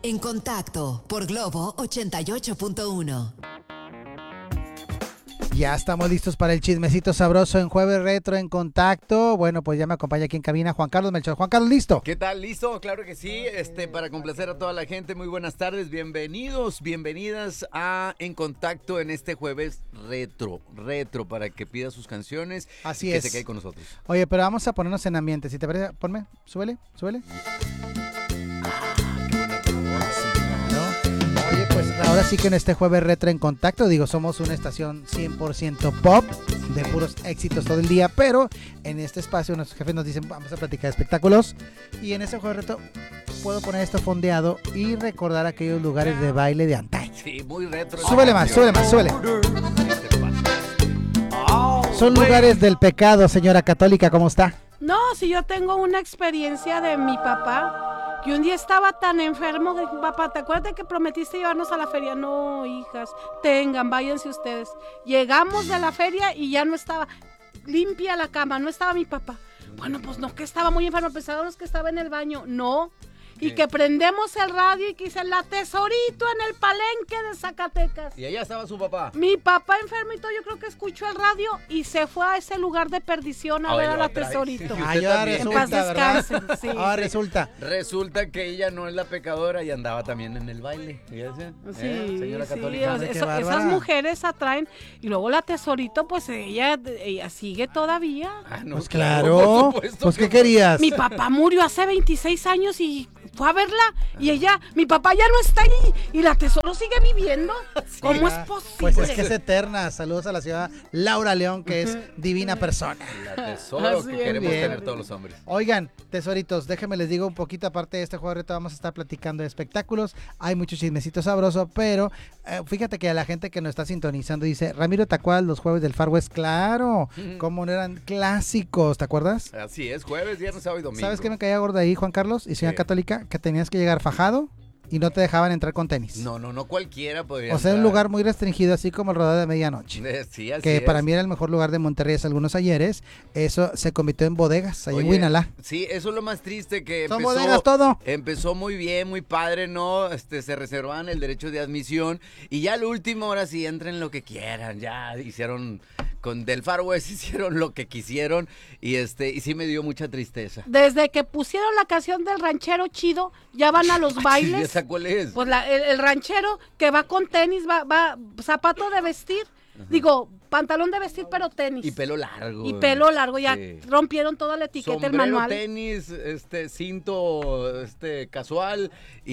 En Contacto por Globo 88.1. Ya estamos listos para el chismecito sabroso en Jueves Retro en Contacto. Bueno, pues ya me acompaña aquí en cabina Juan Carlos Melchor. Juan Carlos, ¿listo? ¿Qué tal? ¿Listo? Claro que sí. Para complacer a toda la gente, muy buenas tardes, bienvenidos, bienvenidas a En Contacto en este Jueves Retro, para que pida sus canciones. Así que es. se quede con nosotros. Oye, pero vamos a ponernos en ambiente. Si te parece, ponme, súbele. Oye, pues ahora sí que en este Jueves Retro en Contacto, digo, somos una estación 100% pop, de puros éxitos todo el día, pero en este espacio nuestros jefes nos dicen, vamos a platicar de espectáculos, y en ese Jueves Retro puedo poner esto fondeado y recordar aquellos lugares de baile de antaño. Sí, muy retro. Súbele más. Son lugares del pecado, señora católica, ¿cómo está? No, si yo tengo una experiencia de mi papá, que un día estaba tan enfermo de mi papá, ¿te acuerdas que prometiste llevarnos a la feria? No, hijas, váyanse ustedes. Llegamos de la feria y ya no estaba limpia la cama, no estaba mi papá. Bueno, pues no, que estaba muy enfermo, pensábamos que estaba en el baño, no. Y que prendemos el radio y que dice la Tesorito en el palenque de Zacatecas. Y allá estaba su papá. Mi papá enfermito, yo creo que escuchó el radio y se fue a ese lugar de perdición a ver a la Tesorito. En paz descanse. Sí, Resulta que ella no es la pecadora y andaba también en el baile. Sí, señora católica. Esas mujeres atraen. Y luego la Tesorito, pues ella sigue todavía. No, pues claro. Pues ¿qué querías? Mi papá murió hace 26 años y fue a verla y ella, mi papá ya no está ahí y la Tesoro sigue viviendo. Sí, ¿cómo es posible? Pues es que es eterna. Saludos a la ciudad Laura León, que es divina persona. La Tesoro que queremos tener todos los hombres. Oigan, tesoritos, déjenme les digo un poquito aparte de este juego de reto, vamos a estar platicando de espectáculos. Hay mucho chismecito sabroso, pero fíjate que a la gente que nos está sintonizando dice, Ramiro, ¿te acuerdas los jueves del Far West? Claro, como no eran clásicos, ¿te acuerdas? Así es, jueves, viernes, sábado y domingo. ¿Sabes qué me caía gorda ahí, Juan Carlos? Y señora católica, que tenías que llegar fajado y no te dejaban entrar con tenis. No cualquiera podría. O sea, un lugar muy restringido, así como el Rodeo de Medianoche. Sí, así que es. Para mí era el mejor lugar de Monterrey hace algunos ayeres. Eso se convirtió en bodegas, ahí en Huinalá. Sí, eso es lo más triste que son bodegas todo. Empezó muy bien, muy padre, ¿no? Se reservaban el derecho de admisión y ya al último, ahora sí, entren lo que quieran. Ya hicieron, con Del Far West hicieron lo que quisieron y sí me dio mucha tristeza. Desde que pusieron la canción del ranchero chido, ya van a los bailes. ¿Esa cuál es? Pues el ranchero que va con tenis, va zapato de vestir, digo, pantalón de vestir, pero tenis. Y pelo largo. Ya rompieron toda la etiqueta, sombrero, el manual. Tenis, cinto, casual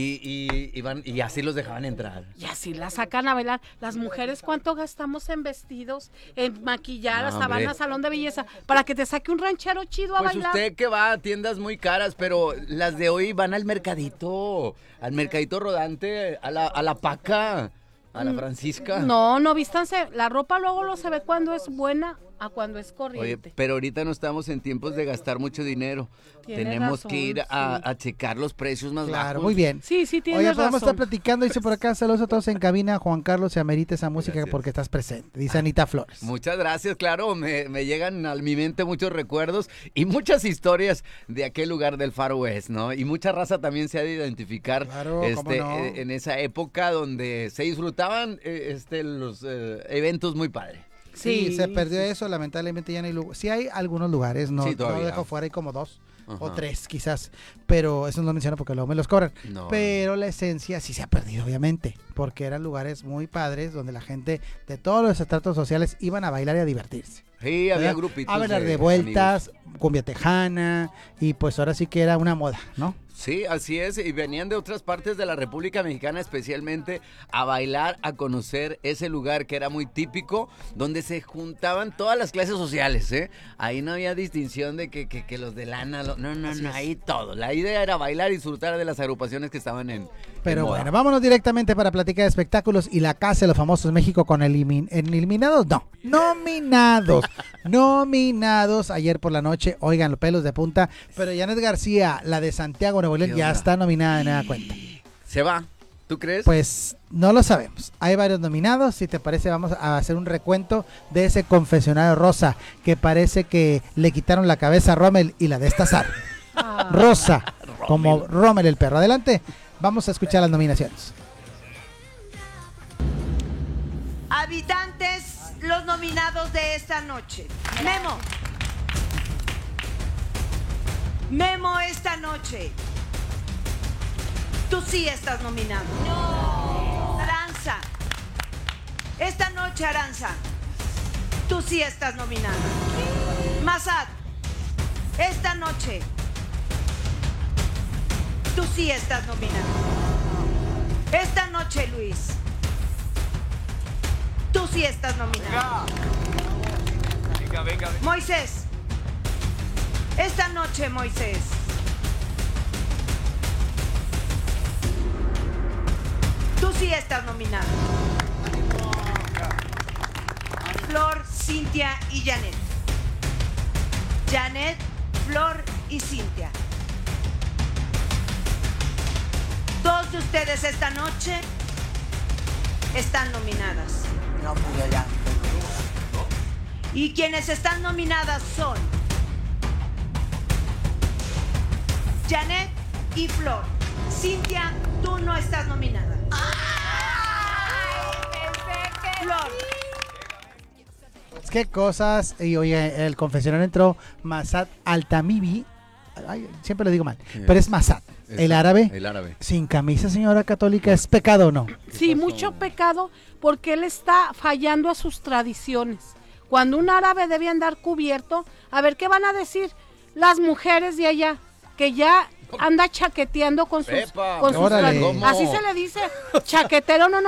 y así los dejaban entrar. Y así la sacan a bailar. Las mujeres, ¿cuánto gastamos en vestidos, en maquillar, hasta van a salón de belleza para que te saque un ranchero chido a bailar? Pues usted que va a tiendas muy caras, pero las de hoy van al mercadito rodante, a la Paca. ¿A la Francisca? No, vístanse. La ropa luego se ve cuando es buena a cuando es corriente. Oye, pero ahorita no estamos en tiempos de gastar mucho dinero. Tenemos que ir a checar los precios más bajos. Muy bien. Sí, tienes razón. Oye, podemos estar platicando, dice por acá, saludos a todos en cabina. Juan Carlos, se amerita esa música. Gracias. Porque estás presente, dice Anita Flores. Muchas gracias, claro, me llegan a mi mente muchos recuerdos y muchas historias de aquel lugar del Far West, ¿no? Y mucha raza también se ha de identificar en esa época donde se disfrutaban los eventos muy padres. Sí, se perdió eso, lamentablemente ya no hay lugar. Sí hay algunos lugares, no lo dejo fuera, hay como 2 o 3 quizás, pero eso no lo menciono porque luego me los cobran. No. Pero la esencia sí se ha perdido, obviamente, porque eran lugares muy padres donde la gente de todos los estratos sociales iban a bailar y a divertirse. Sí, había grupitos. A bailar de vueltas, cumbia tejana, y pues ahora sí que era una moda, ¿no? Sí, así es, y venían de otras partes de la República Mexicana especialmente a bailar, a conocer ese lugar que era muy típico, donde se juntaban todas las clases sociales, ¿eh? Ahí no había distinción de que los de lana, no, ahí todo. La idea era bailar y disfrutar de las agrupaciones que estaban en Pero bueno, vámonos directamente para platicar de espectáculos y la casa de los famosos México con eliminados, no, nominados ayer por la noche, oigan, los pelos de punta, pero Janet García, la de Santiago, Nuevo León, ya está nominada de nada cuenta. ¿Se va? ¿Tú crees? Pues no lo sabemos. Hay varios nominados. Si te parece, vamos a hacer un recuento de ese confesionario rosa que parece que le quitaron la cabeza a Rommel y la destazaron. Rosa, como Rommel el perro. Adelante. Vamos a escuchar las nominaciones. Habitantes, los nominados de esta noche. Memo, esta noche. Tú sí estás nominado. No. Aranza. Esta noche, Aranza. Tú sí estás nominada. Massad. Esta noche. Tú sí estás nominado. Esta noche, Luis. Tú sí estás nominado. Venga. Moisés. Esta noche, Moisés. Tú sí estás nominado. Flor, Cintia y Janet. Janet, Flor y Cintia. Dos de ustedes esta noche están nominadas. No pude ya. Y quienes están nominadas son Janet y Flor. Cintia, tú no estás nominada. Flor. Qué cosas. Y oye, el confesionario entró Massad Altamibi. Ay, siempre lo digo mal, pero es Massad. El árabe. Sin camisa, señora católica, ¿es pecado o no? Sí, mucho pecado, porque él está fallando a sus tradiciones. Cuando un árabe debe andar cubierto, a ver, ¿qué van a decir las mujeres de allá? Que ya anda chaqueteando con sus tradiciones. Así se le dice, chaquetero, no